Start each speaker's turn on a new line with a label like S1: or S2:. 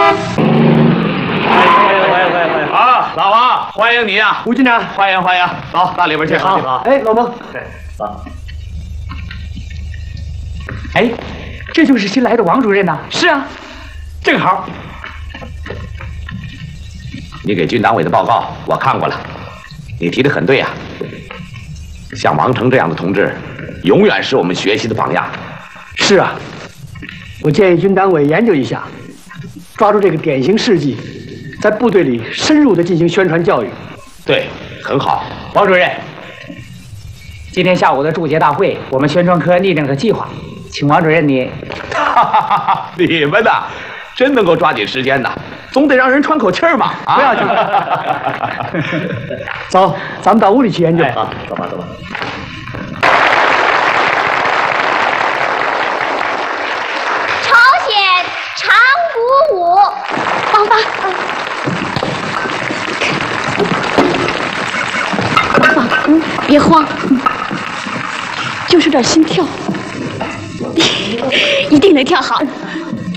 S1: 啊，老王，欢迎你呀！
S2: 吴军长，
S1: 欢迎欢迎，走到里边去。
S2: 好，哎，老孟，
S1: 走。
S2: 哎，这就是新来的王主任呐。是啊，正好。
S1: 你给军党委的报告我看过了，你提的很对呀。像王成这样的同志，永远是我们学习的榜样。
S2: 是啊，我建议军党委研究一下，抓住这个典型事迹，在部队里深入的进行宣传教育。
S1: 对，很好。
S3: 王主任，今天下午的祝捷大会，我们宣传科拟定了计划，请王主任你。
S1: 你们呐，真能够抓紧时间呐，总得让人喘口气儿嘛。
S2: 不要紧。走，咱们到屋里去研究。
S1: 啊，走吧走吧。
S4: 朝鲜长鼓舞，
S5: 芳芳，芳芳，别慌，就是有点心跳，一定能跳好。